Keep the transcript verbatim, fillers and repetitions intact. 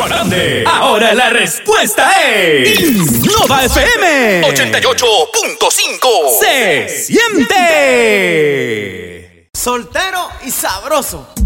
Grande. Ahora la respuesta es Innova F M ochenta y ocho punto cinco. Se siente soltero y sabroso.